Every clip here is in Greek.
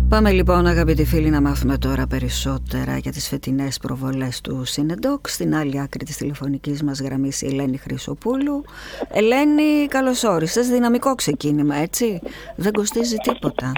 Πάμε λοιπόν, αγαπητοί φίλοι, να μάθουμε τώρα περισσότερα για τις φετινές προβολές του Σινεντόκ. Στην άλλη άκρη της τηλεφωνικής μας γραμμής η Ελένη Χρυσοπούλου. Ελένη, καλώς όρισες. Δυναμικό ξεκίνημα, έτσι. Δεν κοστίζει τίποτα.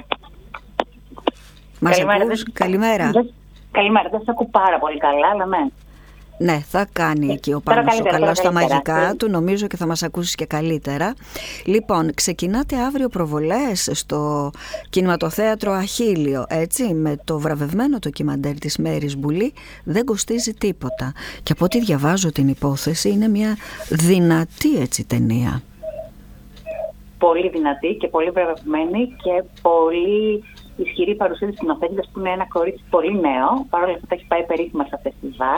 Μας ακούς? Καλημέρα. Καλημέρα, δεν σε ακούω πάρα πολύ καλά, αλλά ναι. Ναι, θα κάνει εκεί ο Πάνος ο καλός τα μαγικά του, νομίζω, και θα μας ακούσεις και καλύτερα. Λοιπόν, ξεκινάτε αύριο προβολές στο κινηματοθέατρο Αχίλιο, έτσι, με το βραβευμένο ντοκιμαντέρ της Μέρης Μπουλή, «Δεν κοστίζει τίποτα». Και από ό,τι διαβάζω την υπόθεση, είναι μια δυνατή, έτσι, ταινία. Πολύ δυνατή και πολύ βραβευμένη και πολύ ισχυρή παρουσία της σκηνοθέτης, που είναι ένα κορίτσι πολύ νέο, παρόλο που θα έχει πάει περίφημα στα φεστιβάλ.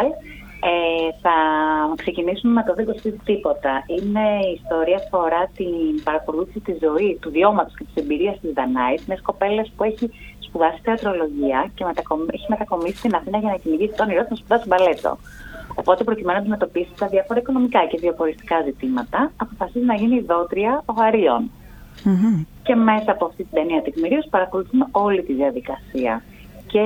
Θα ξεκινήσουμε με το «Δεν κοστίζει τίποτα». Είναι η ιστορία που αφορά την παρακολούθηση της ζωής, του βιώματος και της εμπειρίας της Δανάης, μιας κοπέλας που έχει σπουδάσει θεατρολογία και έχει μετακομίσει στην Αθήνα για να κυνηγήσει το όνειρό της να σπουδάσει μπαλέτο. Οπότε, προκειμένου να αντιμετωπίσει τα διάφορα οικονομικά και βιοποριστικά ζητήματα, αποφασίζει να γίνει δότρια ογαρίων. Και μέσα από αυτή την ταινία τεκμηρίως παρακολουθούμε όλη τη διαδικασία. Και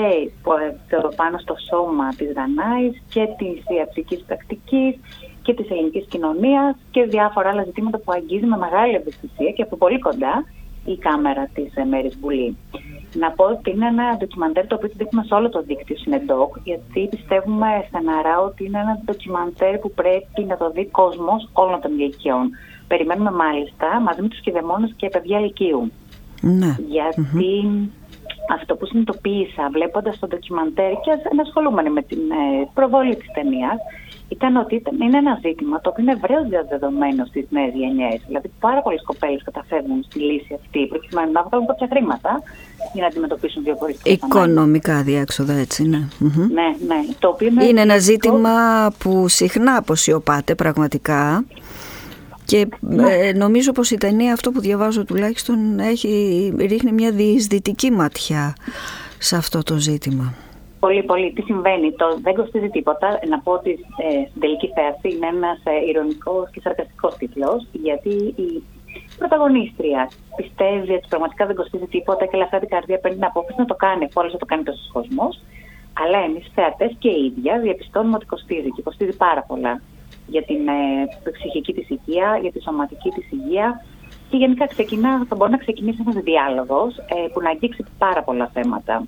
πάνω στο σώμα της Δανάης και της ιατρικής πρακτικής και της ελληνικής κοινωνίας και διάφορα άλλα ζητήματα που αγγίζει με μεγάλη ευαισθησία και από πολύ κοντά η κάμερα της Μέρης Μπουλή. Να πω ότι είναι ένα ντοκιμαντέρ το οποίο δείχνουμε σε όλο το δίκτυο Σινεντόκ, γιατί πιστεύουμε στεναρά ότι είναι ένα ντοκιμαντέρ που πρέπει να το δει κόσμος όλων των ηλικιών. Περιμένουμε μάλιστα μαζί με τους κηδεμόνες και παιδιά λυκείου. Ναι. Γιατί αυτό που συνειδητοποίησα βλέποντας το ντοκιμαντέρ και ενασχολούμενοι με την προβολή της ταινίας ήταν ότι είναι ένα ζήτημα το οποίο είναι ευρέως διαδεδομένο στις νέες γενιές. Δηλαδή, πάρα πολλές κοπέλες καταφεύγουν στη λύση αυτή προκειμένου να βγάλουν κάποια χρήματα για να αντιμετωπίσουν βιοποριστικές οικονομικά διέξοδα, έτσι, ναι. Ναι. Το οποίο είναι ένα ζήτημα που συχνά αποσιωπάται πραγματικά. Και νομίζω πως η ταινία, αυτό που διαβάζω τουλάχιστον, ρίχνει μια διεισδυτική ματιά σε αυτό το ζήτημα. Πολύ, πολύ. Τι συμβαίνει? Το «Δεν κοστίζει τίποτα», να πω ότι στην τελική θέαση είναι ένας ειρωνικός και σαρκαστικός τίτλος, γιατί η πρωταγωνίστρια πιστεύει ότι πραγματικά δεν κοστίζει τίποτα και ελαφρά την καρδία παίρνει την απόφαση να το κάνει, εφόσον θα το κάνει τόσος κόσμος. Αλλά εμείς θεατές και οι ίδια διαπιστώνουμε ότι κοστίζει και κοστίζει πάρα πολλά. Για την ψυχική της υγεία, για τη σωματική της υγεία και γενικά θα μπορεί να ξεκινήσει ένας διάλογος που να αγγίξει πάρα πολλά θέματα.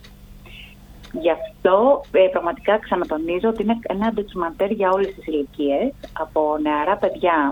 Γι' αυτό πραγματικά ξανατονίζω ότι είναι ένα ντοκιμαντέρ για όλες τις ηλικίες, από νεαρά παιδιά